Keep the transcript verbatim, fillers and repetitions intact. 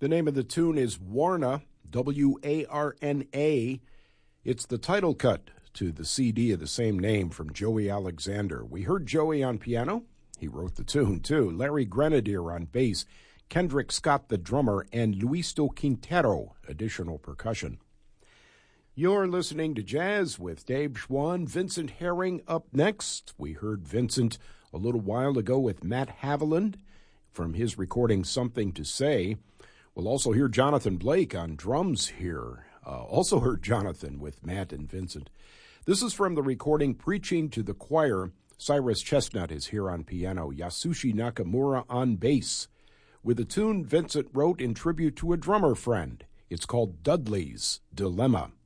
The name of the tune is Warna, W A R N A. It's the title cut to the C D of the same name from Joey Alexander. We heard Joey on piano. He wrote the tune, too. Larry Grenadier on bass, Kendrick Scott, the drummer, and Luisto Quintero, additional percussion. You're listening to Jazz with Dave Schwann. Vincent Herring up next. We heard Vincent a little while ago with Matt Haviland from his recording Something to Say. We'll also hear Jonathan Blake on drums here. Uh, also heard Jonathan with Matt and Vincent. This is from the recording Preaching to the Choir. Cyrus Chestnut is here on piano, Yasushi Nakamura on bass, with a tune Vincent wrote in tribute to a drummer friend. It's called Dudley's Dilemma.